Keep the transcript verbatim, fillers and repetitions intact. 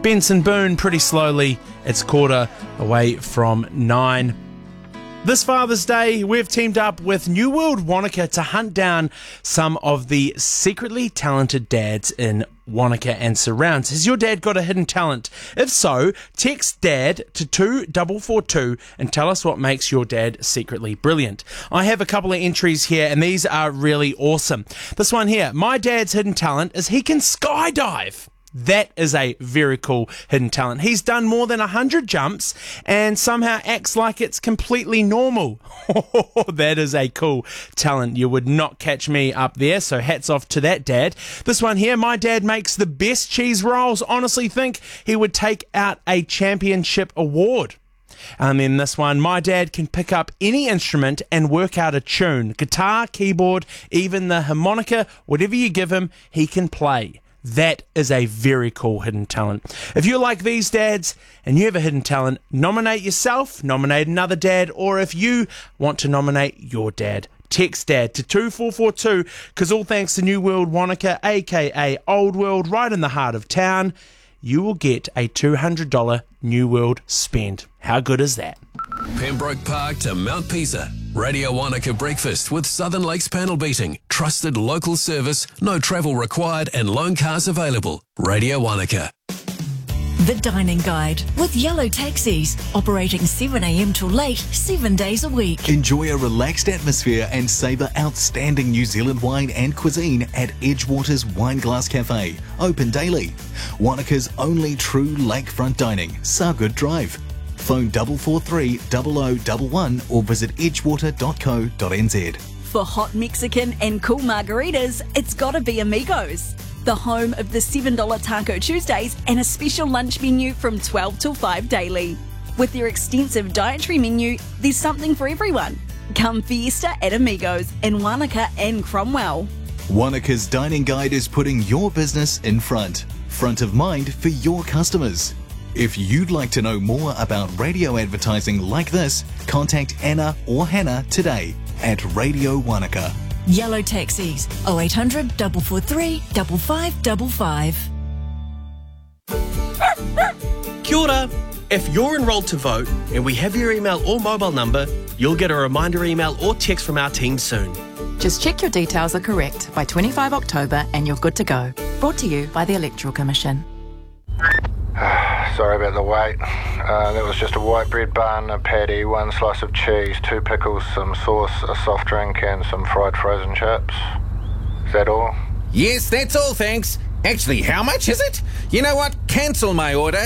Benson Boone, Pretty Slowly. It's quarter away from nine. This Father's Day, we've teamed up with New World Wanaka to hunt down some of the secretly talented dads in Wanaka and surrounds. Has your dad got a hidden talent? If so, text DAD to two four four two and tell us what makes your dad secretly brilliant. I have a couple of entries here and these are really awesome. This one here, my dad's hidden talent is he can skydive. That is a very cool hidden talent. He's done more than one hundred jumps and somehow acts like it's completely normal. That is a cool talent. You would not catch me up there, so hats off to that dad. This one here, my dad makes the best cheese rolls. Honestly think he would take out a championship award. And then this one, my dad can pick up any instrument and work out a tune. Guitar, keyboard, even the harmonica, whatever you give him, he can play. That is a very cool hidden talent. If you're like these dads and you have a hidden talent, nominate yourself, nominate another dad, or if you want to nominate your dad, text DAD to two four four two, because all thanks to New World Wanaka, aka Old World, right in the heart of town, you will get a two hundred dollars New World spend. How good is that? Pembroke Park to Mount Pisa. Radio Wanaka Breakfast with Southern Lakes panel beating. Trusted local service, no travel required and loan cars available. Radio Wanaka. The Dining Guide with Yellow Taxis, operating seven a m till late, seven days a week. Enjoy a relaxed atmosphere and savour outstanding New Zealand wine and cuisine at Edgewater's Wineglass Cafe, open daily. Wanaka's only true lakefront dining, Sargood Drive. Phone four four three, zero zero one one or visit edgewater dot co dot n z. For hot Mexican and cool margaritas, it's gotta be Amigos, the home of the seven dollar Taco Tuesdays and a special lunch menu from twelve till five daily. With their extensive dietary menu, there's something for everyone. Come fiesta at Amigos in Wanaka and Cromwell. Wanaka's Dining Guide is putting your business in front, front of mind for your customers. If you'd like to know more about radio advertising like this, contact Anna or Hannah today at Radio Wanaka. Yellow Taxis, oh eight hundred, four four three, five five five five. Kia ora. If you're enrolled to vote and we have your email or mobile number, you'll get a reminder email or text from our team soon. Just check your details are correct by twenty-fifth of October and you're good to go. Brought to you by the Electoral Commission. Sorry about the wait. Uh, that was just a white bread bun, a patty, one slice of cheese, two pickles, some sauce, a soft drink and some fried frozen chips. Is that all? Yes, that's all, thanks. Actually, how much is it? You know what? Cancel my order.